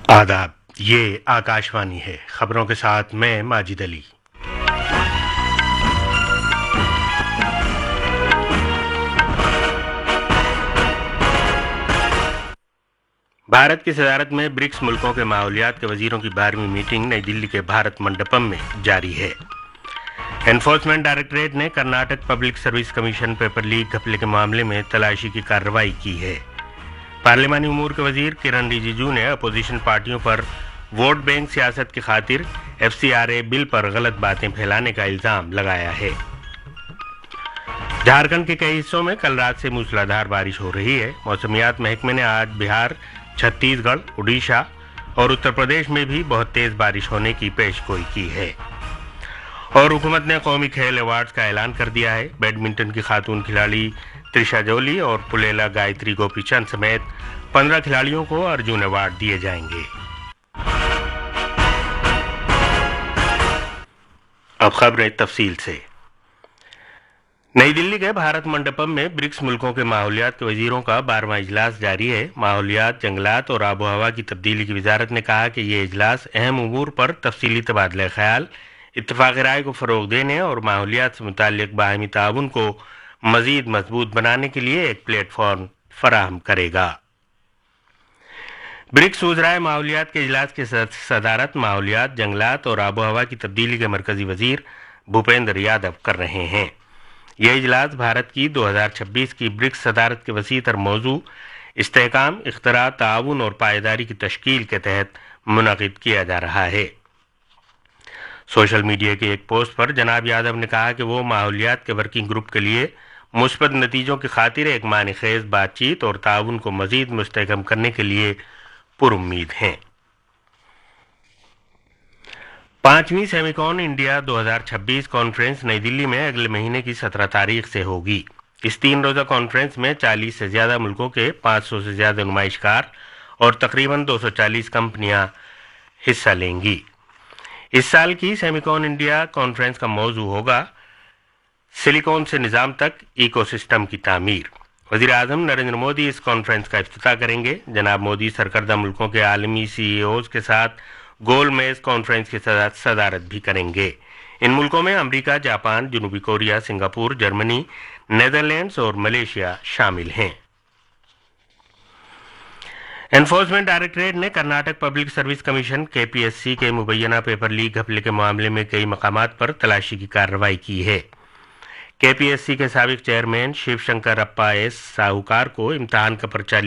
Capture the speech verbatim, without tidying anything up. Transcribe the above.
आदाब, ये आकाशवाणी है। खबरों के साथ मैं माजिद अली। भारत की सदारत में ब्रिक्स मुल्कों के माहौलियात के वजीरों की बारहवीं मीटिंग नई दिल्ली के भारत मंडपम में जारी है। एनफोर्समेंट डायरेक्टरेट ने Karnataka public service commission paper leak घपले के मामले में तलाशी की कार्रवाई की है। पार्लिमानी उमूर के वजीर किरण रिजिजू ने अपोजिशन पार्टियों पर वोट बैंक सियासत की खातिर F C R A bill पर गलत बातें फैलाने का इल्जाम लगाया है। झारखंड के कई हिस्सों में कल रात से मूसलाधार बारिश हो रही है। मौसमियात महकमे ने आज बिहार, छत्तीसगढ़, उड़ीसा और उत्तर प्रदेश में भी बहुत तेज बारिश होने की पेशगोई की है। और हुकूमत ने कौमी खेल अवार्ड्स का ऐलान कर दिया है। बैडमिंटन की खातून खिलाड़ी त्रिशा जोली और पुलेला गायत्री गोपीचंद समेत पंद्रह खिलाड़ियों को अर्जुन अवार्ड दिए जाएंगे। अब खबरें तफसील से। नई दिल्ली के भारत मंडपम में ब्रिक्स मुल्कों के माहौलियात के वजीरों का बारहवां इजलास जारी है। माहौलियात, जंगलात और आबो हवा की तब्दीली की वजारत ने कहा कि ये इजलास अहम उमूर पर तफसीली तबादला ख्याल, इत्तफाक राय को फरोग देने और माहौलियात से मुताल्लिक बाहमी ताउन को मजीद मजबूत बनाने के लिए एक प्लेटफॉर्म फराहम करेगा। ब्रिक्स वज़राए माहौलियात के इजलास की सदारत माहौलियात, जंगलात और आबो हवा की तब्दीली के मरकजी वजीर भूपेंद्र यादव कर रहे हैं। यह इजलास भारत की दो हज़ार छब्बीस की ब्रिक्स सदारत के वसी तर मौजू इस्तेहकाम, इख्तरा, ताउन और पायदारी की तश्कील के तहत मुनक़िद किया जा रहा है। सोशल मीडिया के एक पोस्ट पर जनाब यादव ने कहा कि वो माहौलियात के वर्किंग ग्रुप के लिए मुस्बत नतीजों की खातिर एक मानी-खेज बातचीत और ताउन को मजीद मुस्तहकम करने के लिए पुरुम्मीद हैं। पांचवीं सेमिकॉन इंडिया दो हज़ार छब्बीस कॉन्फ्रेंस नई दिल्ली में अगले महीने की सत्रह तारीख से होगी। इस तीन रोज़ा कॉन्फ्रेंस में चालीस से ज़्यादा मुल्कों के पाँच सौ से ज़्यादा नुमाइशकार और तकरीबन दो सौ चालीस कंपनियां हिस्सा लेंगी। इस साल की सेमिकॉन इंडिया कॉन्फ्रेंस का मौजू होगा सिलिकॉन से निज़ाम तक इकोसिस्टम की तामीर। वज़ीर आज़म नरेंद्र मोदी इस कॉन्फ्रेंस का इफ्तिताह करेंगे। जनाब मोदी सरकर्दा मुल्कों के आलमी सी ई ओज़ के साथ गोल मेज कॉन्फ्रेंस की सदारत भी करेंगे। इन मुल्कों में अमरीका, जापान, जनूबी कोरिया, सिंगापुर, जर्मनी, नेदरलैंड्स और मलेशिया शामिल हैं। एनफोर्समेंट डायरेक्टरेट ने कर्नाटक पब्लिक सर्विस कमीशन के पी एस सी के मुबैना पेपर लीक घपले के मामले में कई मकामात पर तलाशी की कार्रवाई की है। के पी एस सी के साबिक चेयरमैन शिव शंकर अप्पा एस साहूकार को इम्तहान का पर्चा